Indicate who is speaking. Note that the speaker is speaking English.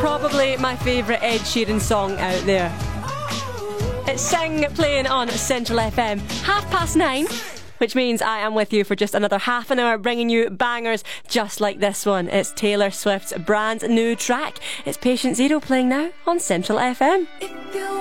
Speaker 1: Probably my favourite Ed Sheeran song out there. It's Sing playing on Central FM. 9:30, which means I am with you for just another half an hour, bringing you bangers just like this one. It's Taylor Swift's brand new track. It's Patient Zero playing now on Central FM.